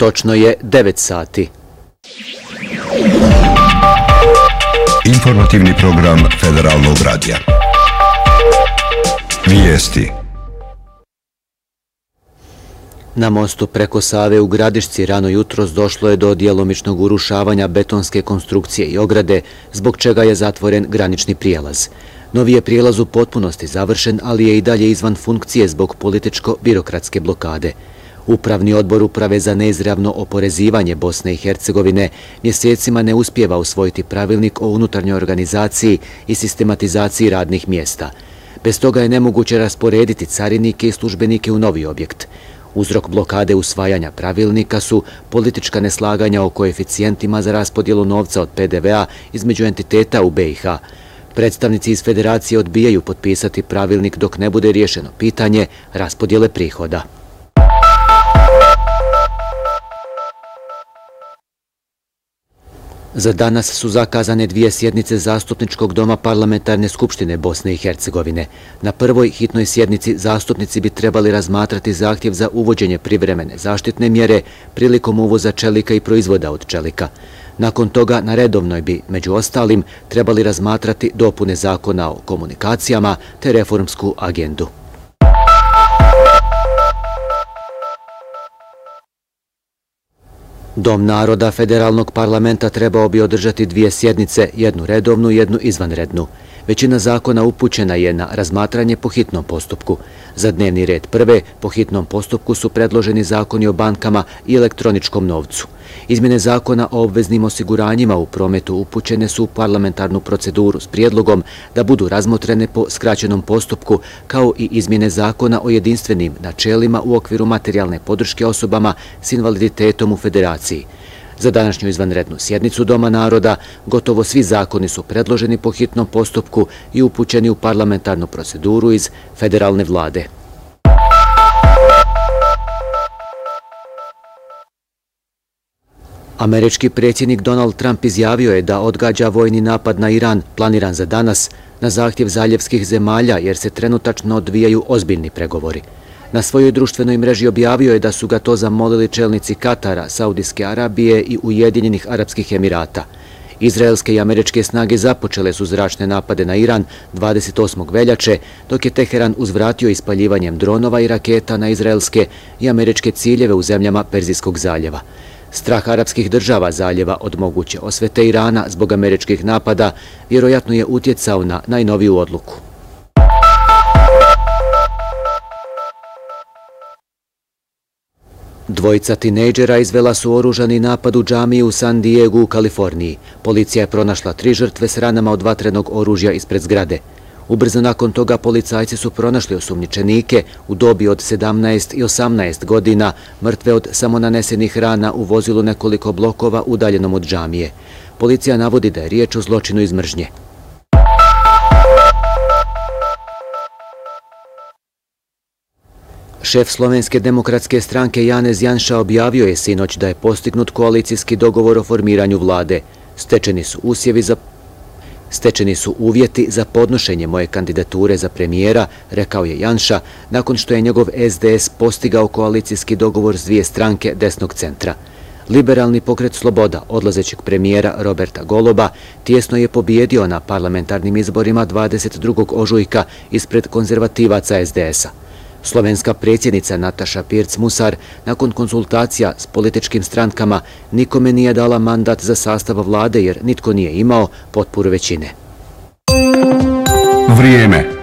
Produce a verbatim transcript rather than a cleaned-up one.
Točno je devet sati. Informativni program Federalnog radija. Vijesti. Na mostu preko Save u Gradišci rano jutros došlo je do djelomičnog urušavanja betonske konstrukcije i ograde, zbog čega je zatvoren granični prijelaz. Novi je prijelaz u potpunosti završen, ali je i dalje izvan funkcije zbog političko-birokratske blokade. Upravni odbor Uprave za neizravno oporezivanje Bosne i Hercegovine mjesecima ne uspijeva usvojiti pravilnik o unutarnjoj organizaciji i sistematizaciji radnih mjesta. Bez toga je nemoguće rasporediti carinike i službenike u novi objekt. Uzrok blokade usvajanja pravilnika su politička neslaganja o koeficijentima za raspodjelu novca od P D V A između entiteta u B i H. Predstavnici iz federacije odbijaju potpisati pravilnik dok ne bude riješeno pitanje raspodjele prihoda. Za danas su zakazane dvije sjednice Zastupničkog doma Parlamentarne skupštine Bosne i Hercegovine. Na prvoj hitnoj sjednici zastupnici bi trebali razmatrati zahtjev za uvođenje privremene zaštitne mjere prilikom uvoza čelika i proizvoda od čelika. Nakon toga na redovnoj bi, među ostalim, trebali razmatrati dopune zakona o komunikacijama te reformsku agendu. Dom naroda Federalnog parlamenta trebao bi održati dvije sjednice, jednu redovnu i jednu izvanrednu. Većina zakona upućena je na razmatranje po hitnom postupku. Za dnevni red prve po hitnom postupku su predloženi zakoni o bankama i elektroničkom novcu. Izmjene zakona o obveznim osiguranjima u prometu upućene su u parlamentarnu proceduru s prijedlogom da budu razmotrene po skraćenom postupku, kao i izmjene zakona o jedinstvenim načelima u okviru materijalne podrške osobama s invaliditetom u federaciji. Za današnju izvanrednu sjednicu Doma naroda gotovo svi zakoni su predloženi po hitnom postupku i upućeni u parlamentarnu proceduru iz federalne vlade. Američki predsjednik Donald Trump izjavio je da odgađa vojni napad na Iran planiran za danas na zahtjev zaljevskih zemalja jer se trenutačno odvijaju ozbiljni pregovori. Na svojoj društvenoj mreži objavio je da su ga to zamolili čelnici Katara, Saudijske Arabije i Ujedinjenih Arapskih Emirata. Izraelske i američke snage započele su zračne napade na Iran dvadeset osmog veljače, dok je Teheran uzvratio ispaljivanjem dronova i raketa na izraelske i američke ciljeve u zemljama Perzijskog zaljeva. Strah arapskih država zaljeva od moguće osvete Irana zbog američkih napada vjerojatno je utjecao na najnoviju odluku. Dvojica tinejdžera izvela su oružani napad u džamiji u San Diegu u Kaliforniji. Policija je pronašla tri žrtve s ranama od vatrenog oružja ispred zgrade. Ubrzo nakon toga policajci su pronašli osumnjičenike u dobi od sedamnaest i osamnaest godina, mrtve od samonanesenih rana u vozilu nekoliko blokova udaljenom od džamije. Policija navodi da je riječ o zločinu iz mržnje. Šef Slovenske demokratske stranke Janez Janša objavio je sinoć da je postignut koalicijski dogovor o formiranju vlade. Stečeni su usjevi za Stečeni su uvjeti za podnošenje moje kandidature za premijera, rekao je Janša, nakon što je njegov S D S postigao koalicijski dogovor s dvije stranke desnog centra. Liberalni pokret Sloboda, odlazećeg premijera Roberta Goloba, tijesno je pobijedio na parlamentarnim izborima dvadeset drugog ožujka ispred konzervativaca S D S-a. Slovenska predsjednica Nataša Pirc-Musar, nakon konsultacija s političkim strankama, nikome nije dala mandat za sastav vlade jer nitko nije imao potporu većine. Vrijeme.